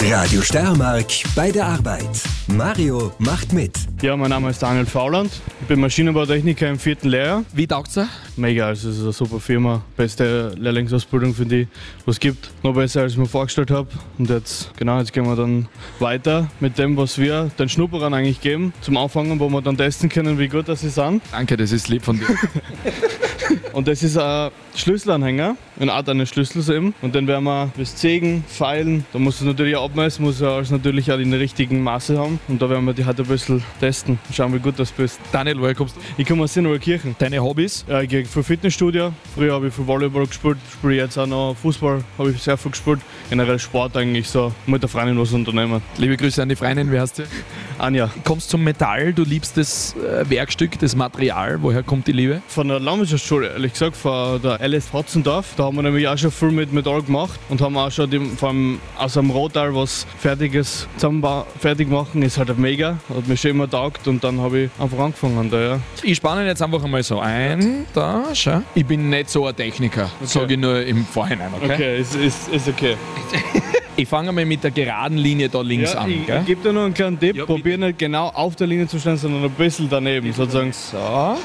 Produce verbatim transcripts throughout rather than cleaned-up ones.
Radio Steiermark bei der Arbeit. Mario macht mit. Ja, mein Name ist Daniel Fauland. Ich bin Maschinenbautechniker im vierten Lehrjahr. Wie taugt's dir? Mega, also es ist eine super Firma. Beste Lehrlingsausbildung, finde ich, was es gibt. Noch besser, als ich mir vorgestellt habe. Und jetzt, genau, jetzt gehen wir dann weiter mit dem, was wir den Schnupperern eigentlich geben. Zum Anfangen, wo wir dann testen können, wie gut das sie sind. Danke, das ist lieb von dir. Und das ist ein Schlüsselanhänger, eine Art eines Schlüssels eben. Und den werden wir bis Sägen, Feilen. Da muss es natürlich auch abmessen, muss er alles natürlich auch in der richtigen Maße haben. Und da werden wir die halt ein bisschen testen und schauen, wie gut das bist. Daniel, woher kommst du? Ich komme aus Sinnerkirchen. Deine Hobbys? Ja, ich gehe für Fitnessstudio. Früher habe ich für Volleyball gespielt, spiele jetzt auch noch Fußball, habe ich sehr viel gespielt. Generell Sport eigentlich so, mit der Freundin was unternehmen. Liebe Grüße an die Freundin, wer heißt sie? Anja. Du kommst zum Metall, du liebst das äh, Werkstück, das Material. Woher kommt die Liebe? Von der Landwirtschaftsschule, ehrlich gesagt, von der L S Hotzendorf. Da haben wir nämlich auch schon viel mit Metall gemacht und haben auch schon die, vor allem aus einem Rohteil was Fertiges zusammenba- fertig machen, ist halt mega. Hat mir schon immer taugt und dann habe ich einfach angefangen da, ja. Ich spanne jetzt einfach einmal so ein, da, schau. Ich bin nicht so ein Techniker, okay. Sage ich nur im Vorhinein, okay? Okay, ist, ist, ist okay. Ich fange mal mit der geraden Linie da links ja, an. Ich, gell? ich gebe dir noch einen kleinen Tipp. Ja, probier nicht genau auf der Linie zu stehen, sondern ein bisschen daneben, bitte. Sozusagen. So.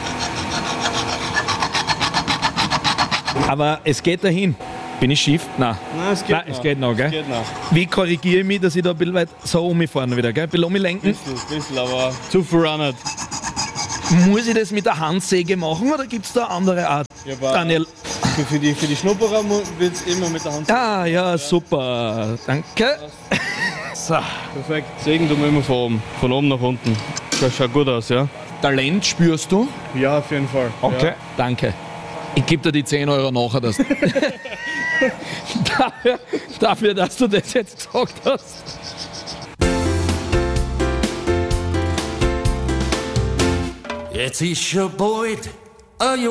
Aber es geht dahin. Bin ich schief? Nein. Nein, es geht Nein, noch. es geht noch, gell? Es geht noch. Wie korrigiere ich mich, dass ich da ein bisschen weit so umfahren wieder, gell? Ein bisschen umlenken? Ein bisschen, bisschen, aber zu viel auch nicht. Muss ich das mit der Handsäge machen oder gibt es da eine andere Art? Ja, aber Daniel. Für, für, die, für die Schnupperer wird es immer mit der Hand. Ah, ja, super. Danke. So. Perfekt. Sägen tun wir immer von oben. Von oben nach unten. Das schaut gut aus, ja? Talent spürst du? Ja, auf jeden Fall. Okay. Ja. Danke. Ich gebe dir die zehn Euro nachher. Dass dafür, dafür, dass du das jetzt gesagt hast. Jetzt ist schon bald ein Jahr